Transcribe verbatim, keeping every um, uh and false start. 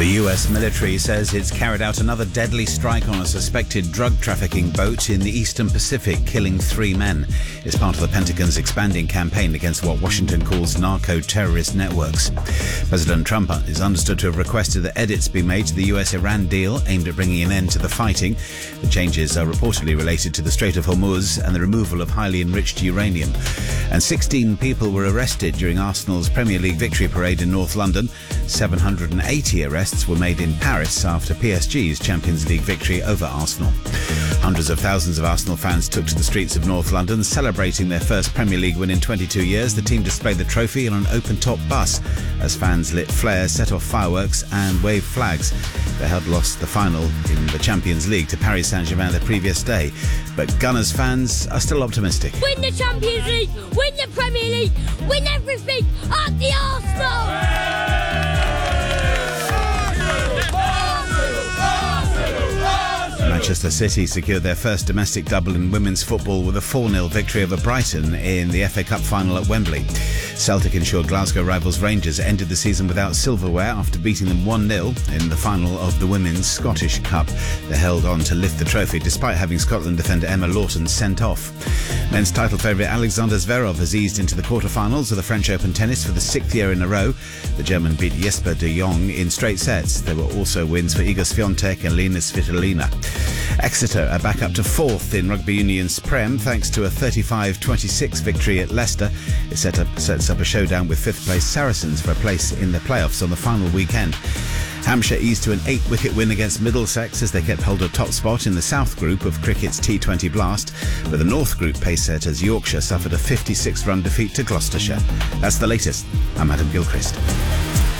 The U S military says it's carried out another deadly strike on a suspected drug trafficking boat in the Eastern Pacific, killing three men. It's part of the Pentagon's expanding campaign against what Washington calls narco-terrorist networks. President Trump is understood to have requested that edits be made to the U S-Iran deal aimed at bringing an end to the fighting. The changes are reportedly related to the Strait of Hormuz and the removal of highly enriched uranium. And sixteen people were arrested during Arsenal's Premier League victory parade in North London. seven hundred eighty arrests were made in Paris after P S G's Champions League victory over Arsenal. Hundreds of thousands of Arsenal fans took to the streets of North London, celebrating their first Premier League win in twenty-two years. The team displayed the trophy on an open-top bus as fans lit flares, set off fireworks and waved flags. They had lost the final in the Champions League to Paris Saint-Germain the previous day. But Gunners fans are still optimistic. Win the Champions League, win the Premier League, win everything at the Arsenal! Manchester City secured their first domestic double in women's football with a four nil victory over Brighton in the F A Cup final at Wembley. Celtic ensured Glasgow rivals Rangers ended the season without silverware after beating them one nil in the final of the Women's Scottish Cup. They held on to lift the trophy despite having Scotland defender Emma Lawton sent off. Men's title favourite Alexander Zverev has eased into the quarter-finals of the French Open tennis for the sixth year in a row. The German beat Jesper de Jong in straight sets. There were also wins for Iga Swiatek and Lena Svitolina. Exeter are back up to fourth in Rugby Union's Prem thanks to a thirty-five twenty-six victory at Leicester. It set up, sets up a showdown with fifth-place Saracens for a place in the playoffs on the final weekend. Hampshire eased to an eight-wicket win against Middlesex as they kept hold of top spot in the South Group of cricket's T twenty Blast, but the North Group pace setters Yorkshire suffered a fifty-six run defeat to Gloucestershire. That's the latest. I'm Adam Gilchrist.